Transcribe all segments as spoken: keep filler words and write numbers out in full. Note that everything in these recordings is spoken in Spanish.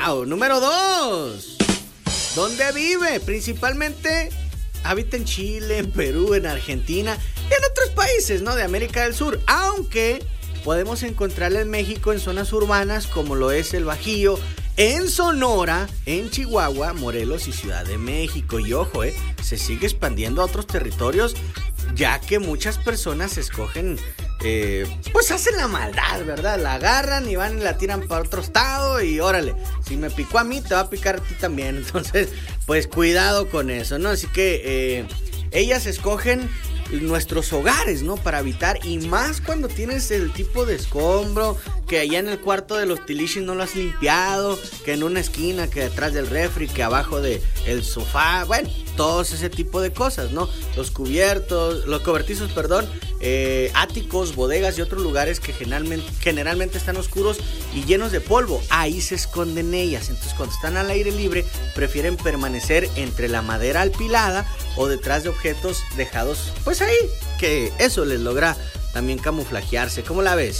Wow. Número dos. ¿Dónde vive? Principalmente habita en Chile, en Perú, en Argentina y en otros países, ¿no? De América del Sur. Aunque podemos encontrarla en México en zonas urbanas como lo es el Bajío, en Sonora, en Chihuahua, Morelos y Ciudad de México. Y ojo, eh, se sigue expandiendo a otros territorios, ya que muchas personas escogen, eh, pues hacen la maldad, ¿verdad? La agarran y van y la tiran para otro estado y órale, si me picó a mí, te va a picar a ti también. Entonces, pues cuidado con eso, ¿no? Así que eh, ellas escogen nuestros hogares, ¿no? Para habitar, y más cuando tienes el tipo de escombro, que allá en el cuarto de los tilichis no lo has limpiado, que en una esquina, que detrás del refri, que abajo de el sofá, bueno, todos ese tipo de cosas, ¿no? Los cubiertos, los cobertizos, perdón, eh, áticos, bodegas y otros lugares que generalmente, generalmente están oscuros y llenos de polvo, ahí se esconden ellas. Entonces cuando están al aire libre prefieren permanecer entre la madera alpilada o detrás de objetos dejados pues ahí, que eso les logra también camuflajearse. ¿Cómo la ves?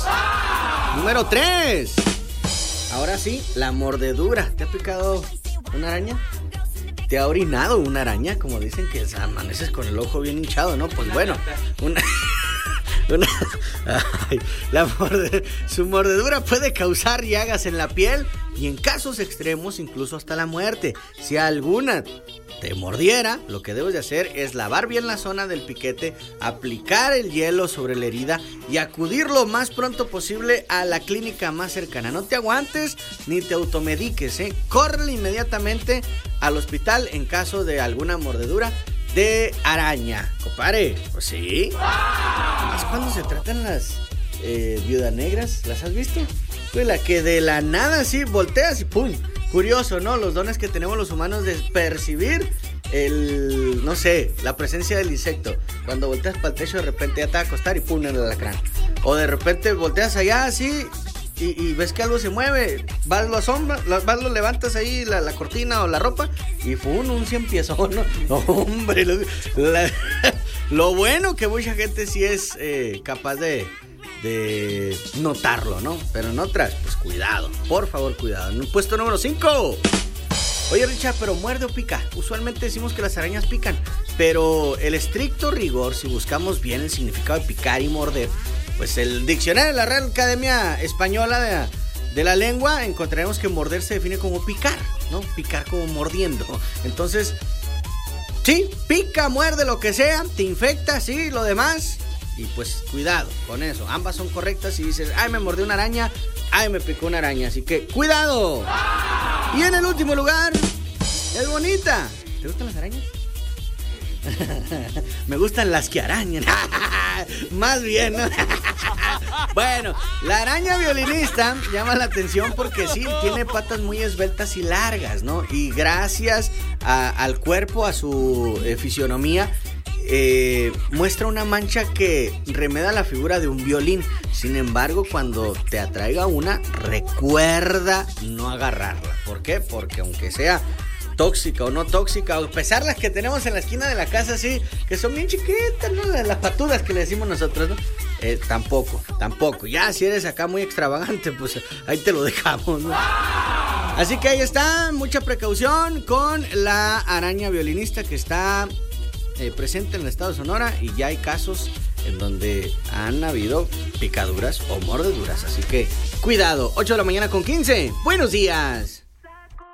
Número tres. Ahora sí, la mordedura. ¿Te ha picado una araña? ¿Te ha orinado una araña? Como dicen que amaneces con el ojo bien hinchado, ¿no? Pues bueno, una... Una, ay, la morde, su mordedura puede causar llagas en la piel y en casos extremos incluso hasta la muerte. Si alguna te mordiera, lo que debes de hacer es lavar bien la zona del piquete, aplicar el hielo sobre la herida y acudir lo más pronto posible a la clínica más cercana. No te aguantes ni te automediques, ¿eh? Córrele inmediatamente al hospital en caso de alguna mordedura de araña, compadre. Pues sí. Es cuando se tratan las eh, viudas negras. ¿Las has visto? Pues la que de la nada así volteas y pum. Curioso, ¿no? Los dones que tenemos los humanos de percibir el, no sé, la presencia del insecto. Cuando volteas para el techo, de repente ya te va a acostar y pum, el alacrán. O de repente volteas allá así y, y ves que algo se mueve. Vas lo asombra, vas lo levantas ahí, la, la cortina o la ropa, y pum, un cien piezón, ¿no? No, hombre, lo, la, lo bueno que mucha gente sí es eh, capaz de... de notarlo, ¿no? Pero en otras, pues cuidado, por favor, cuidado. En un puesto número cinco. Oye, Richard, ¿pero muerde o pica? Usualmente decimos que las arañas pican, pero el estricto rigor, si buscamos bien el significado de picar y morder, pues el diccionario de la Real Academia Española de, de la Lengua, encontraremos que morder se define como picar, ¿no? Picar como mordiendo. Entonces, sí, pica, muerde, lo que sea, te infecta, sí, lo demás... Y pues cuidado con eso, ambas son correctas. Si dices, ay, me mordió una araña, ay, me picó una araña, así que cuidado. Y en el último lugar, es bonita. ¿Te gustan las arañas? Me gustan las que arañan. Más bien, ¿no? Bueno, la araña violinista llama la atención porque sí, tiene patas muy esbeltas y largas, ¿no? Y gracias a, al cuerpo, a su eh, fisionomía, Eh, muestra una mancha que remeda la figura de un violín. Sin embargo, cuando te atraiga una, recuerda no agarrarla. ¿Por qué? Porque aunque sea tóxica o no tóxica, a pesar las que tenemos en la esquina de la casa, sí, que son bien chiquitas, ¿no? Las patudas que le decimos nosotros, ¿no? Eh, tampoco, tampoco. Ya si eres acá muy extravagante, pues ahí te lo dejamos, ¿no? Así que ahí está, mucha precaución con la araña violinista que está Eh, presente en el estado de Sonora, y ya hay casos en donde han habido picaduras o mordeduras, así que cuidado. Ocho de la mañana con quince. Buenos días.